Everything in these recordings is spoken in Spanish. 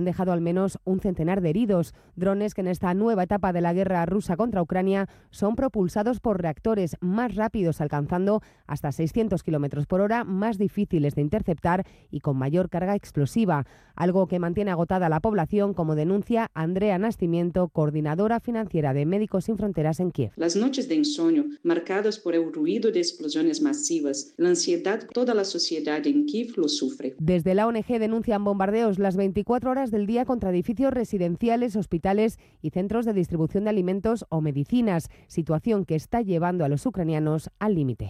dejado al menos un centenar de heridos. Drones que en esta nueva etapa de la guerra rusa contra Ucrania son propulsados por reactores más rápidos, alcanzando hasta 600 km por hora, más difíciles de interceptar y con mayor carga explosiva. Algo que mantiene agotada a la población, como denuncia Andrea Nascimento, coordinadora financiera de Médicos Sin Fronteras en Kiev. Las noches de insomnio, marcadas por el ruido de explosiones masivas, la ansiedad, toda la sociedad en Kiev lo sufre. Desde la ONG denuncian bombardeos las 24 horas del día contra edificios residenciales, hospitales y centros de distribución de alimentos o medicinas, situación que está llevando a los ucranianos al límite.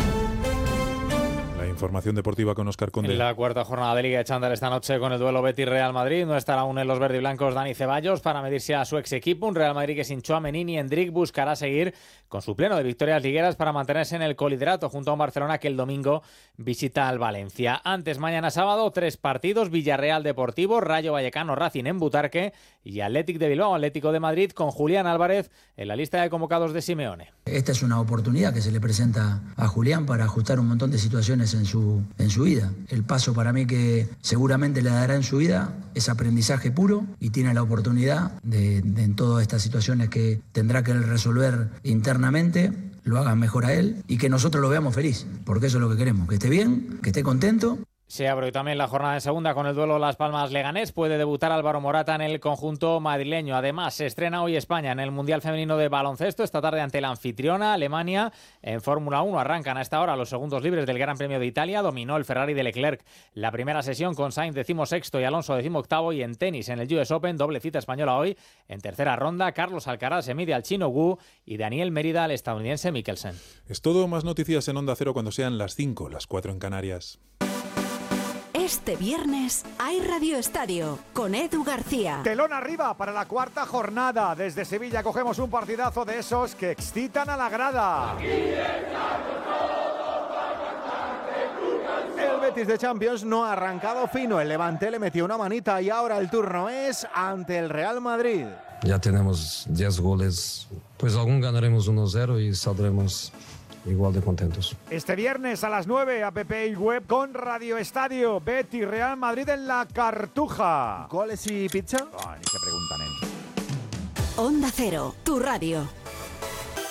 La información deportiva con Óscar Conde. En la cuarta jornada de Liga de Chándal esta noche con el duelo Betis-Real Madrid. No estará aún en los verdiblancos Dani Ceballos para medirse a su ex equipo. Un Real Madrid que sin Tchouaméni ni Endrick buscará seguir con su pleno de victorias ligueras para mantenerse en el coliderato junto a un Barcelona que el domingo visita al Valencia. Antes, mañana sábado, 3 partidos: Villarreal Deportivo, Rayo Vallecano, Racing en Butarque y Athletic de Bilbao, Atlético de Madrid, con Julián Álvarez en la lista de convocados de Simeone. Esta es una oportunidad que se le presenta a Julián para ajustar un montón de situaciones en su vida. El paso para mí que seguramente le dará en su vida es aprendizaje puro y tiene la oportunidad de en todas estas situaciones que tendrá que él resolver internamente, lo hagan mejor a él y que nosotros lo veamos feliz, porque eso es lo que queremos, que esté bien, que esté contento. Se abre hoy también la jornada en segunda con el duelo Las Palmas-Leganés. Puede debutar Álvaro Morata en el conjunto madrileño. Además, se estrena hoy España en el Mundial Femenino de Baloncesto. Esta tarde ante la anfitriona, Alemania. En Fórmula 1 arrancan a esta hora los segundos libres del Gran Premio de Italia. Dominó el Ferrari de Leclerc la primera sesión con Sainz 16º y Alonso 18º. Y en tenis, en el US Open, doble cita española hoy. En tercera ronda, Carlos Alcaraz se mide al chino Wu y Daniel Mérida al estadounidense Mikkelsen. Es todo, más noticias en Onda Cero cuando sean las 5, las 4 en Canarias. Este viernes hay Radio Estadio con Edu García. Telón arriba para la cuarta jornada. Desde Sevilla cogemos un partidazo de esos que excitan a la grada. El Betis de Champions no ha arrancado fino. El Levante le metió una manita y ahora el turno es ante el Real Madrid. Ya tenemos 10 goles. Pues aún ganaremos 1-0 y saldremos igual de contentos. Este viernes a las 9, app y web con Radio Estadio. Betis Real Madrid en la Cartuja. ¿Goles y pizza? Ni se preguntan, Onda Cero, tu radio.